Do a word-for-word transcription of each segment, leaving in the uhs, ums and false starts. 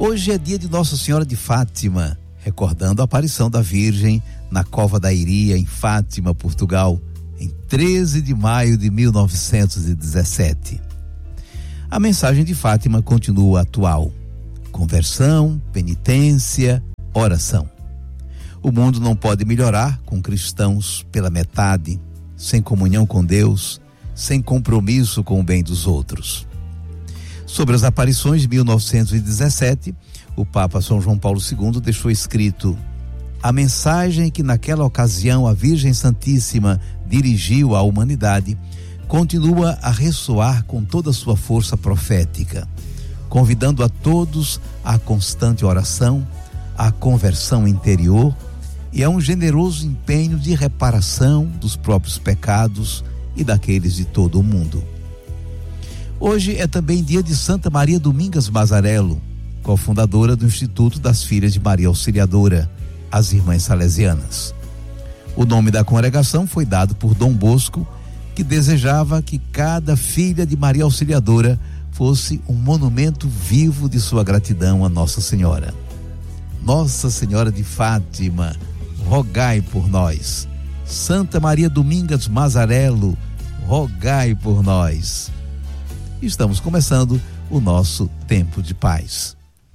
Hoje é dia de Nossa Senhora de Fátima, recordando a aparição da Virgem na Cova da Iria, em Fátima, Portugal, em treze de maio de mil novecentos e dezessete. A mensagem de Fátima continua atual: conversão, penitência, oração. O mundo não pode melhorar com cristãos pela metade, sem comunhão com Deus, sem compromisso com o bem dos outros. Sobre as aparições de mil novecentos e dezessete, o Papa São João Paulo segundo deixou escrito: a mensagem que naquela ocasião a Virgem Santíssima dirigiu à humanidade continua a ressoar com toda a sua força profética, convidando a todos à constante oração, à conversão interior e a um generoso empenho de reparação dos próprios pecados e daqueles de todo o mundo. Hoje é também dia de Santa Maria Domingas Mazarello, cofundadora do Instituto das Filhas de Maria Auxiliadora, as Irmãs Salesianas. O nome da congregação foi dado por Dom Bosco, que desejava que cada filha de Maria Auxiliadora fosse um monumento vivo de sua gratidão a Nossa Senhora. Nossa Senhora de Fátima, rogai por nós. Santa Maria Domingas Mazarello, rogai por nós. Estamos começando o nosso tempo de paz.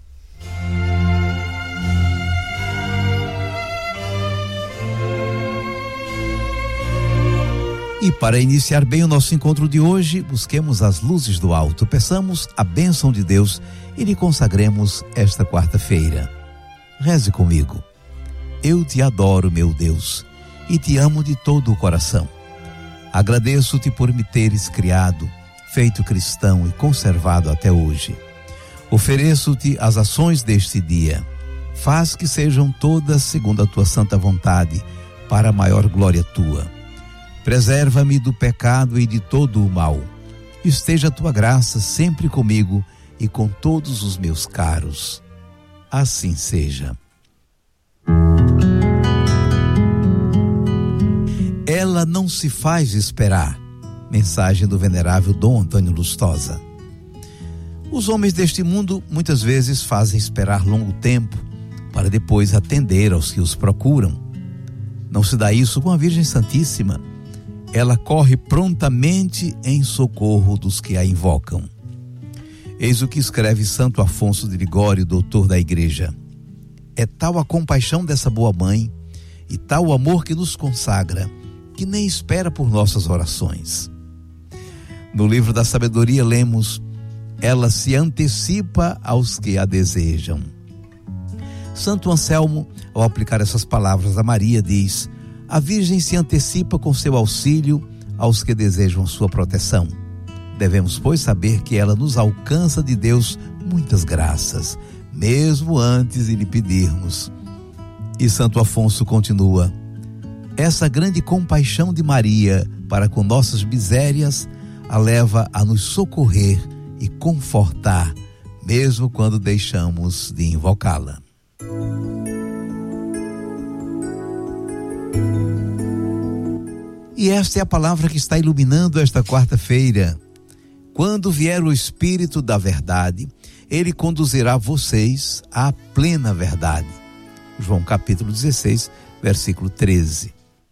E para iniciar bem o nosso encontro de hoje, busquemos as luzes do alto, peçamos a bênção de Deus e lhe consagremos esta quarta-feira. Reze comigo. Eu te adoro, meu Deus, e te amo de todo o coração. Agradeço-te por me teres criado, feito cristão e conservado até hoje. Ofereço-te as ações deste dia. Faz que sejam todas segundo a tua santa vontade, para a maior glória tua. Preserva-me do pecado e de todo o mal. Esteja a tua graça sempre comigo e com todos os meus caros. Assim seja. Ela não se faz esperar. Mensagem do venerável Dom Antônio Lustosa. Os homens deste mundo muitas vezes fazem esperar longo tempo para depois atender aos que os procuram. Não se dá isso com a Virgem Santíssima. Ela corre prontamente em socorro dos que a invocam. Eis o que escreve Santo Afonso de Ligório, doutor da Igreja. É tal a compaixão dessa boa mãe e tal o amor que nos consagra, que nem espera por nossas orações. No livro da sabedoria lemos: ela se antecipa aos que a desejam. Santo Anselmo, ao aplicar essas palavras a Maria, diz: a Virgem se antecipa com seu auxílio aos que desejam sua proteção. Devemos, pois, saber que ela nos alcança de Deus muitas graças, mesmo antes de lhe pedirmos. E Santo Afonso continua: essa grande compaixão de Maria para com nossas misérias a leva a nos socorrer e confortar, mesmo quando deixamos de invocá-la. E esta é a palavra que está iluminando esta quarta-feira. Quando vier o Espírito da verdade, ele conduzirá vocês à plena verdade. João capítulo dezesseis, versículo treze.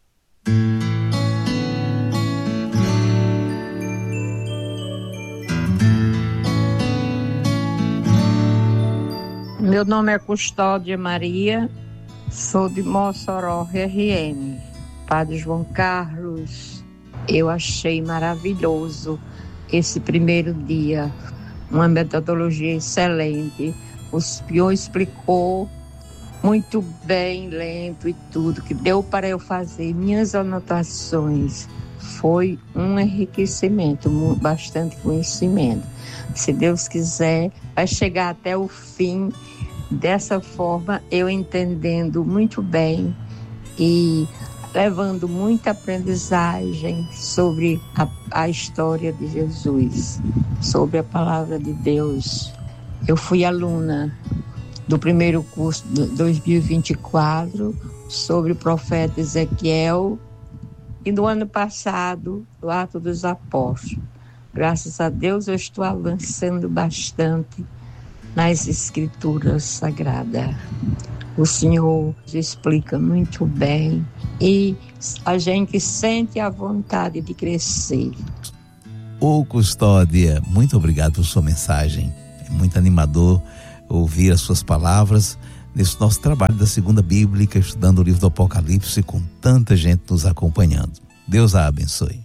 Meu nome é Custódia Maria, sou de Mossoró, R M. Padre João Carlos, eu achei maravilhoso esse primeiro dia, uma metodologia excelente. O senhor explicou muito bem, lento e tudo, que deu para eu fazer minhas anotações. Foi um enriquecimento, bastante conhecimento. Se Deus quiser, vai chegar até o fim. Dessa forma, eu entendendo muito bem e levando muita aprendizagem sobre a, a história de Jesus, sobre a palavra de Deus. Eu fui aluna do primeiro curso de dois mil e vinte e quatro sobre o profeta Ezequiel e no ano passado, do Atos dos Apóstolos. Graças a Deus eu estou avançando bastante nas Escrituras Sagradas. O Senhor explica muito bem e a gente sente a vontade de crescer. Ô Custódia, muito obrigado por sua mensagem. É muito animador ouvir as suas palavras nesse nosso trabalho da Segunda Bíblica, estudando o livro do Apocalipse, com tanta gente nos acompanhando. Deus a abençoe.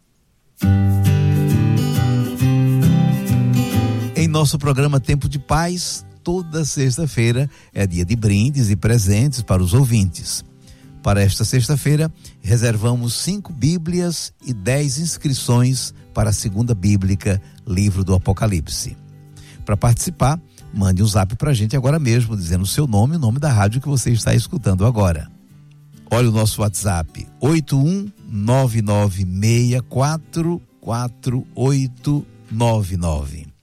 Em nosso programa Tempo de Paz, toda sexta-feira é dia de brindes e presentes para os ouvintes. Para esta sexta-feira, reservamos cinco Bíblias e dez inscrições para a Segunda Bíblica, livro do Apocalipse. Para participar, mande um zap para a gente agora mesmo, dizendo o seu nome e o nome da rádio que você está escutando agora. Olha o nosso WhatsApp, oito um nove nove seis quatro quatro oito nove nove.